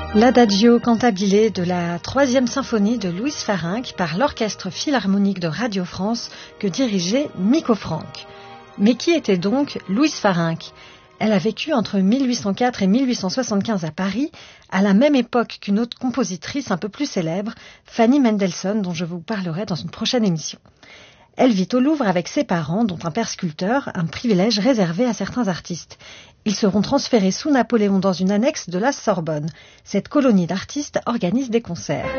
L'Adagio cantabile de la 3e symphonie de Louise Farinck par l'Orchestre Philharmonique de Radio France que dirigeait Miko Franck. Mais qui était donc Louise Farinck ? Elle a vécu entre 1804 et 1875 à Paris, à la même époque qu'une autre compositrice un peu plus célèbre, Fanny Mendelssohn, dont je vous parlerai dans une prochaine émission. Elle vit au Louvre avec ses parents, dont un père sculpteur, un privilège réservé à certains artistes. Ils seront transférés sous Napoléon dans une annexe de la Sorbonne. Cette colonie d'artistes organise des concerts.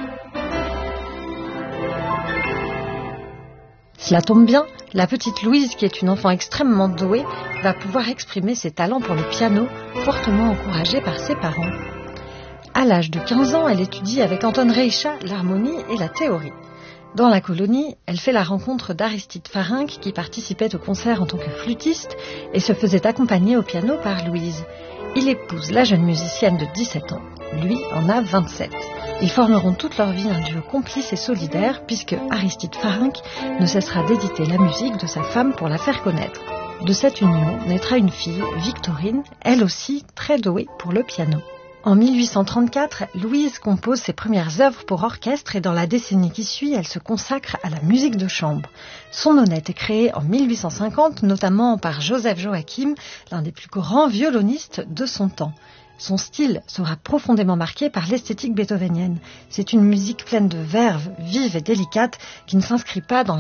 Cela tombe bien, la petite Louise, qui est une enfant extrêmement douée, va pouvoir exprimer ses talents pour le piano, fortement encouragée par ses parents. À l'âge de 15 ans, elle étudie avec Anton Reicha l'harmonie et la théorie. Dans la colonie, elle fait la rencontre d'Aristide Farinck qui participait au concert en tant que flûtiste et se faisait accompagner au piano par Louise. Il épouse la jeune musicienne de 17 ans. Lui en a 27. Ils formeront toute leur vie un duo complice et solidaire puisque Aristide Farinck ne cessera d'éditer la musique de sa femme pour la faire connaître. De cette union naîtra une fille, Victorine, elle aussi très douée pour le piano. En 1834, Louise compose ses premières œuvres pour orchestre et dans la décennie qui suit, elle se consacre à la musique de chambre. Son honnête est créé en 1850, notamment par Joseph Joachim, l'un des plus grands violonistes de son temps. Son style sera profondément marqué par l'esthétique beethovenienne. C'est une musique pleine de verve, vive et délicate, qui ne s'inscrit pas dans